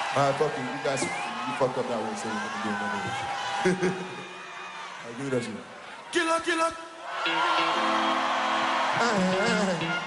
Fuck you. You guys, you fucked up that one, so we're gonna do another one. I'll give it to you. Killer.